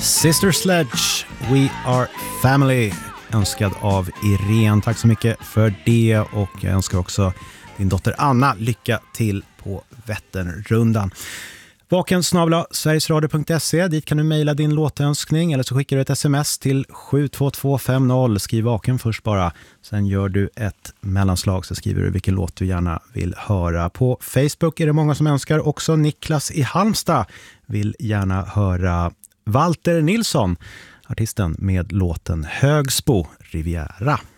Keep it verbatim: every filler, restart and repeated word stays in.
Sister Sledge, We Are Family, önskad av Irene. Tack så mycket för det, och jag önskar också din dotter Anna lycka till på Vätternrundan. Vaken snabel-a sverigesradio punkt se, dit kan du mejla din låtönskning eller så skickar du ett sms till sju två två fem noll. Skriv vaken först bara, sen gör du ett mellanslag så skriver du vilken låt du gärna vill höra. På Facebook är det många som önskar, också Niklas i Halmstad vill gärna höra Walter Nilsson, artisten med låten Högsbo Riviera.